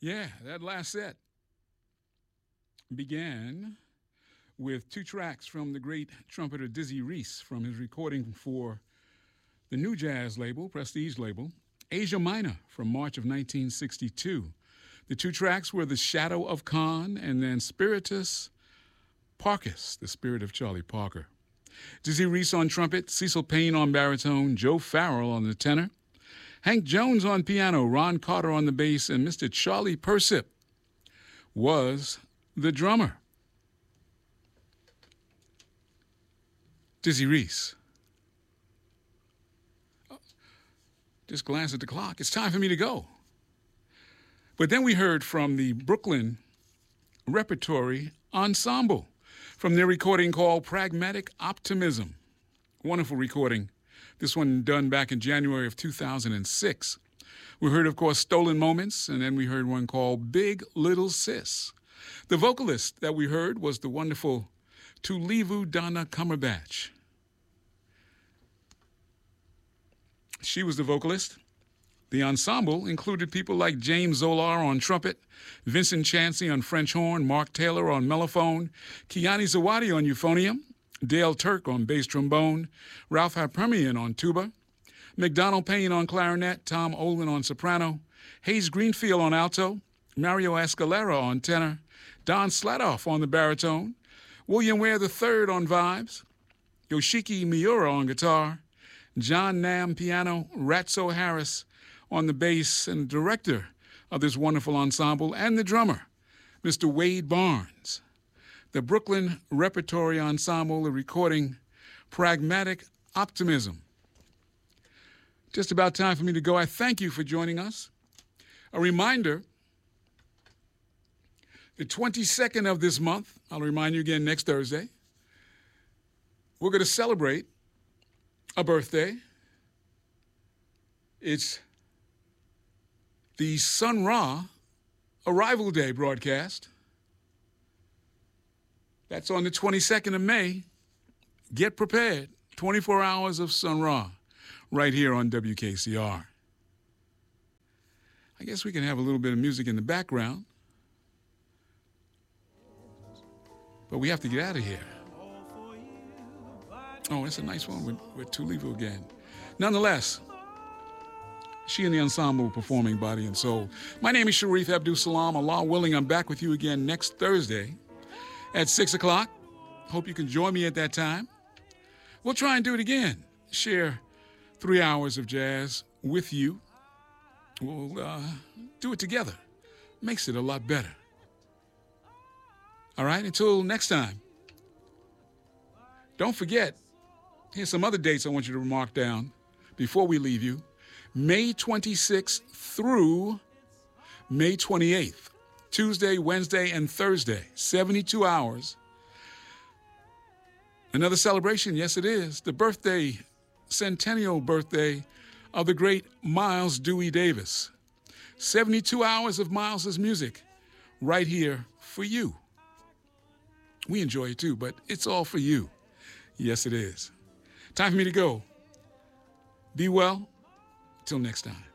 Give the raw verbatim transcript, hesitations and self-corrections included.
Yeah, that last set began with two tracks from the great trumpeter Dizzy Reese from his recording for the new jazz label, Prestige label, Asia Minor from March of nineteen sixty-two. The two tracks were The Shadow of Khan and then Spiritus Parcus, the spirit of Charlie Parker. Dizzy Reese on trumpet, Cecil Payne on baritone, Joe Farrell on the tenor, Hank Jones on piano, Ron Carter on the bass, and Mister Charlie Persip was the drummer. Dizzy Reese. Just glance at the clock. It's time for me to go. But then we heard from the Brooklyn Repertory Ensemble from their recording called Pragmatic Optimism. Wonderful recording. This one done back in January of two thousand six. We heard, of course, Stolen Moments, and then we heard one called Big Little Sis. The vocalist that we heard was the wonderful Tulivu Donna Cumberbatch. She was the vocalist. The ensemble included people like James Zolar on trumpet, Vincent Chansey on French horn, Mark Taylor on mellophone, Kiani Zawadi on euphonium, Dale Turk on bass trombone, Ralph Hypermian on tuba, McDonald Payne on clarinet, Tom Olin on soprano, Hayes Greenfield on alto, Mario Escalera on tenor, Don Slatoff on the baritone, William Ware the third on vibes, Yoshiki Miura on guitar, John Nam piano, Ratso Harris on the bass, and the director of this wonderful ensemble, and the drummer, Mister Wade Barnes. The Brooklyn Repertory Ensemble, the recording Pragmatic Optimism. Just about time for me to go. I thank you for joining us. A reminder, the twenty-second of this month, I'll remind you again next Thursday, we're going to celebrate a birthday. It's the Sun Ra Arrival Day broadcast. That's on the twenty-second of May. Get prepared. twenty-four hours of Sun Ra right here on W K C R. I guess we can have a little bit of music in the background. But we have to get out of here. Oh, that's a nice one with, with Tulivu again. Nonetheless, she and the ensemble performing Body and Soul. My name is Sharif Abdul Salam. Allah willing, I'm back with you again next Thursday at six o'clock. Hope you can join me at that time. We'll try and do it again. Share three hours of jazz with you. We'll uh, do it together. Makes it a lot better. All right, until next time. Don't forget, here's some other dates I want you to mark down before we leave you. May twenty-sixth through May twenty-eighth. Tuesday, Wednesday, and Thursday. seventy-two hours. Another celebration, yes it is. The birthday, centennial birthday of the great Miles Dewey Davis. seventy-two hours of Miles's music right here for you. We enjoy it too, but it's all for you. Yes, it is. Time for me to go. Be well. Till next time.